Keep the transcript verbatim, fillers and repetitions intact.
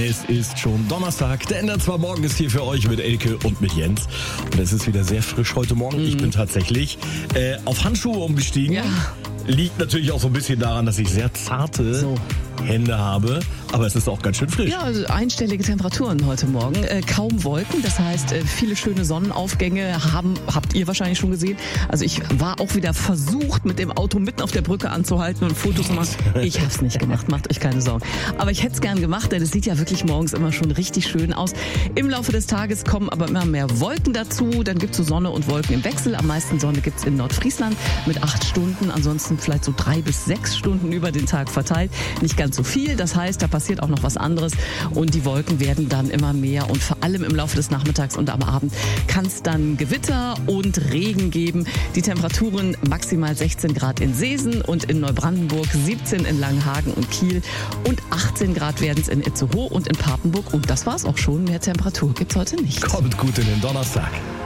Es ist schon Donnerstag, der Ender zwar morgen ist hier für euch mit Elke und mit Jens. Und es ist wieder sehr frisch heute Morgen. Mhm. Ich bin tatsächlich äh, auf Handschuhe umgestiegen. Ja. Liegt natürlich auch so ein bisschen daran, dass ich sehr zarte so. Hände habe, aber es ist auch ganz schön frisch. Ja, also einstellige Temperaturen heute Morgen, äh, kaum Wolken, das heißt äh, viele schöne Sonnenaufgänge haben, habt ihr wahrscheinlich schon gesehen. Also ich war auch wieder versucht, mit dem Auto mitten auf der Brücke anzuhalten und Fotos zu machen. Ich habe es nicht gemacht, macht euch keine Sorgen. Aber ich hätte es gern gemacht, denn es sieht ja wirklich morgens immer schon richtig schön aus. Im Laufe des Tages kommen aber immer mehr Wolken dazu, dann gibt es so Sonne und Wolken im Wechsel. Am meisten Sonne gibt es in Nordfriesland mit acht Stunden, ansonsten vielleicht so drei bis sechs Stunden über den Tag verteilt. Nicht ganz so viel, das heißt, da passiert auch noch was anderes und die Wolken werden dann immer mehr und vor allem im Laufe des Nachmittags und am Abend kann es dann Gewitter und Regen geben. Die Temperaturen maximal sechzehn Grad in Seesen und in Neubrandenburg, siebzehn in Langenhagen und Kiel und achtzehn Grad werden es in Itzehoe und in Papenburg und das war's auch schon. Mehr Temperatur gibt's heute nicht. Kommt gut in den Donnerstag.